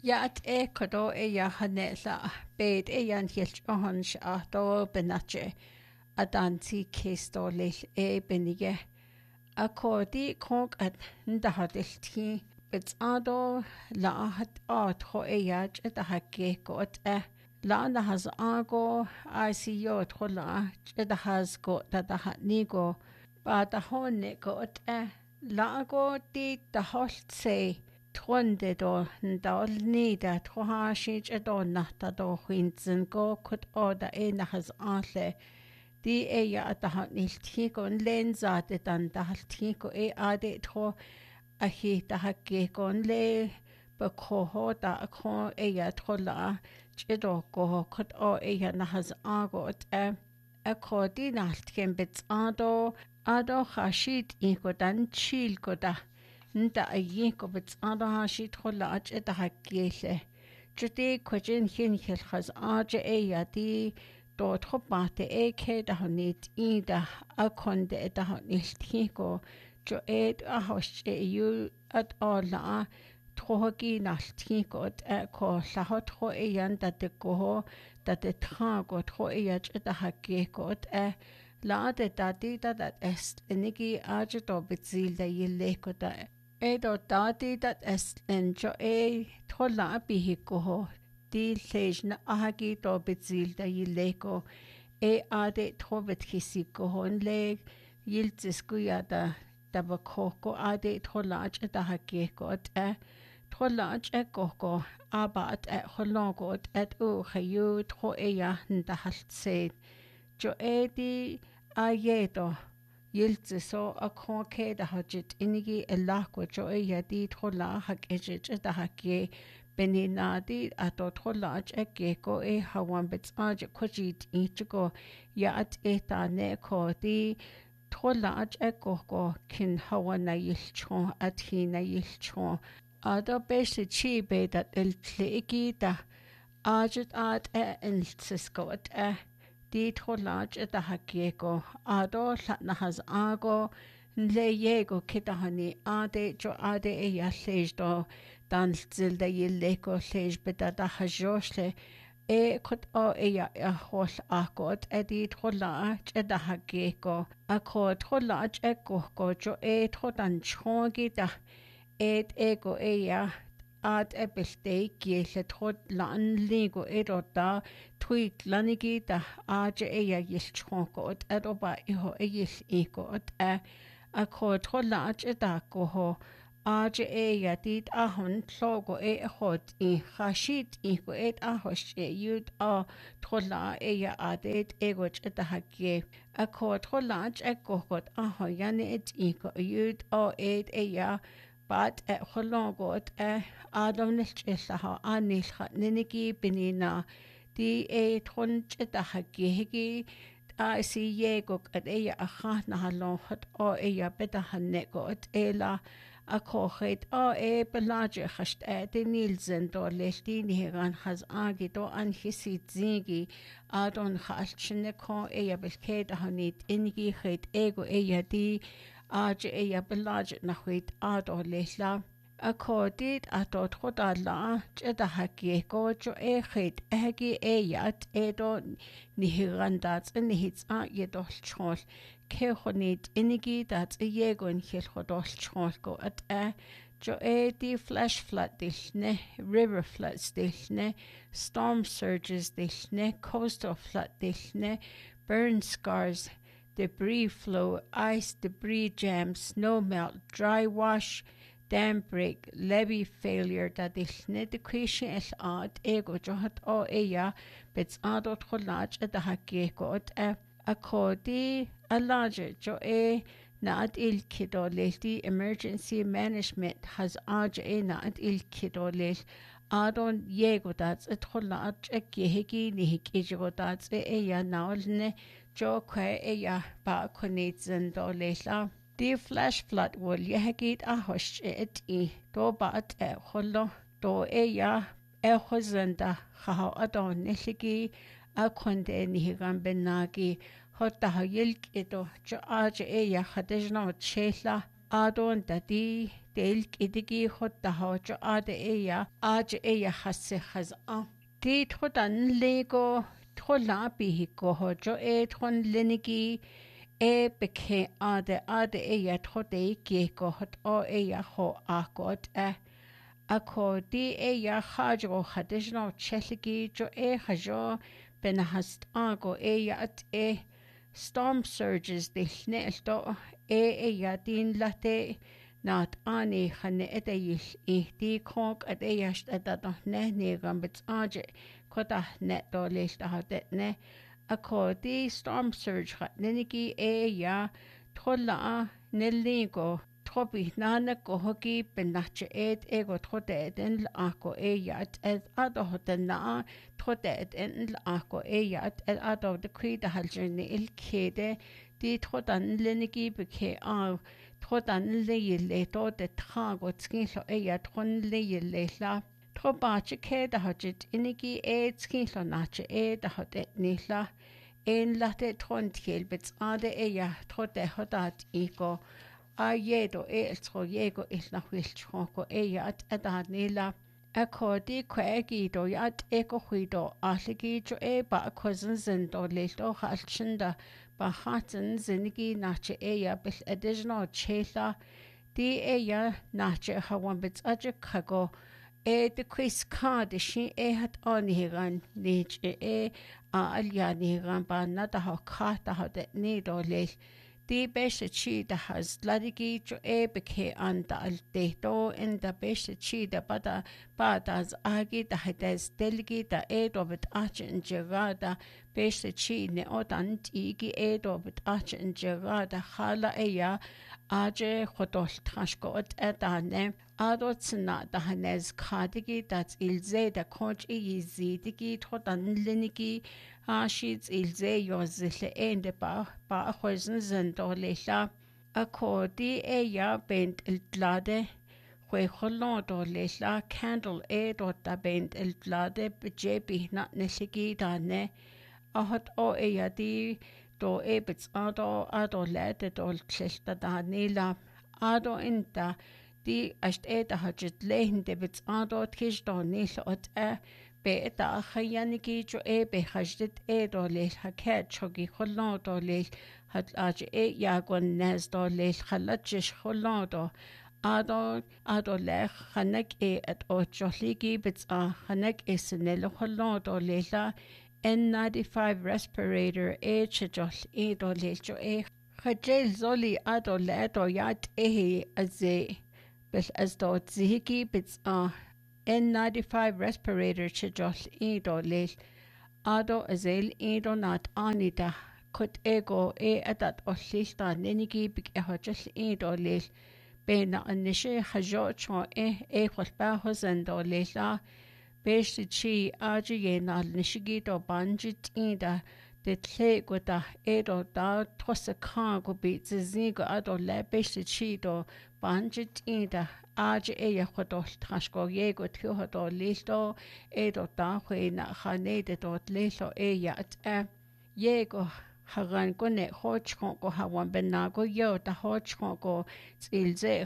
Yaat kodo hanela bed yan hielch ohans do benache adanti kesto lil benige akodi konk at ndahadilti ado la hat ho yach at hakke got la na has ago I see yo trola at has got that nigo ba da honne got la go di da holt say Tronde do ndal nida troha shich nata do hinzen go kut oda has anle di ja at hat nicht tigo lenza de dan da halt tigo ade tro a hi da hakke gon le be ko da ko ja trola chedo go kut ja na has agot a ko di nalt ken bits ado khashit iko dan chil ko da Nda ayinko bits anda shi trola ach eta hakele. Jute kwajin hin khaz age di do tropate ke da honit ida akonde eta honit hiko jo a hosh yu at alla trogi naltiko ko lahot ho yan da de go da de trago tro ach eta hakeko la de dati da est enigi age do bitzil da yeleko da Edo dati dat est enjo tola bihiko di lejna ahagi do bitzil da yileko ade tobet kisiko hon le yiltisku yada tabakoko ade tolaj da hakeko tolaj koko abat hologot u khayu tro nda haltse jo di ayedo Yiltse so a konke da hajit inigi elakwa jo di trola hak ejit da hakye beninadi ato trola ko hawan bits kojit ichigo ya at eta ne ko di trola ko kin hawana yilchon at hina yilchon ado besi chi be dat el tlegi da ajit at eltsisko at Di trolaj at hakieko ado latna has ago le yego kitahani ade jo ade yasej do dan zilda yileko sej beta da hajosle kot ya hol akot edi trolaj at hakieko ako trolaj ko jo trodan chongi da ego ya at ebelte kiele trod lan ligo da tweet lanigi da aje yilchonko oba iho yil a ko trolaj da ko ho aje dit ahon logo hot khashit ko ahosh yud a trola adet ego da hakye a ko trolaj ko aho yani ko yud ya But hologot Adam nilchillaha anilha ninigi benina di tronch da hagegi si yegok at aha na halonhat beta hanegot ela a kochet belaje hast de nilsen do lestini heran has agido an hisit zigi adon halchne ko belkeda hanit inigi het ego di Aje belaje na huit ado lesla. A codid ato trodala, jeda haki gojo het hagi yat edo nihirandat and hits yedol chol. Kehonit inigi dat yegon hilhodol chol go at jo di flash flood dishne, river floods dishne, storm surges dishne, coastal flood dishne, burn scars. Debris flow, ice, debris jam, snow melt, dry wash, dam break, levee failure that is nedicration es art ego johat bits adot holaj at the hakeko a codi a larger jo na at il kido the emergency management has na at il kido adon yego that's a holaj a gehegi ni hikijo that's naulne jo kwe ba konitsen do lesla di flash flood wol yehagit a hosh do ba at hollo do hozenda kha adon nishigi a konde ni higan benagi hotta hayil kido jo aje khadejna chela adon dati del idigi hotaho jo ade eya hasse khaz'a ti thodan lego thola bihi ko ho jo thon lenigi bekhe ade eya thode ki ko hot o eya ho akot ako di eya khajo khadishno cheligi jo khajo benahast ago eya at storm surges de snelto eya din late not ani khane etayil di khok at eyast at ne gambits aje kota net do list ne ako di storm surge khatniki eya thola neligo trobi nana ko hoki benache ego trote den ako eyat ado hotena trote den ako eyat ado de krida haljerni ilkede di trodan lenigi beke trodan le to de trago tskilo eyat tron le la trobache ke da hajit inigi tskilo nache da hote nila en late tron tkelbets ade eya trote hodat ego yedo eltro yego ilnahwilchoko eyat adanila akodi kwegido yat ekohuido ahligijo ba cousin zindo lelto halchinda ba hatten zinigi nache eya bil additional chela di eya nache hawambits aje kago de quiz card shi hat onigan niche alyanigan ba nada ha kata ha de nido lel di beste chi da has ladigi jo beke anda al deto in da beste chi da bada as agi da hades deligi da dobet ache in gerada beste chi ne odan tigi dobet ache in gerada khala eya aje khodol trashko etane adotsna da hanes khadigi dat ilze da coach yizidigi thodan lenigi shits ilze yozle ende ba khozen zendolila akodi eya bent iltlade khwe kholodo lela candle da bent iltlade bjebi na nesigi dane ahot o eya di do ebits ado lete dol tselta danila ado inta di ast da hajit lehende bits ado tkish do nil ot be da khayaniki jo be hajit do le haket chogi kholodo le hat aj yagon nes do le khalachish kholodo ado le khanak at o choligi bits khanak isnel kholodo le la N95 respirator chajol do le jo khajel zoli ado le do yat aze bel as do zihiki bits N95 respirator chajol do le ado azel do not anita kut ego atat ollista nenigi big hajol do le bena anishe hajo cho khosba hosen do le la besti chi aji yenal nishigi do banjit ida de tle go da edo da tosa kan go bi zigo ado le besti chi do banjit ida aji ya khodo trashko yego tho do listo edo da khina khane de do lelo ya at yego hagan ko ne hoch ko hawan benago yo da hoch ko ilze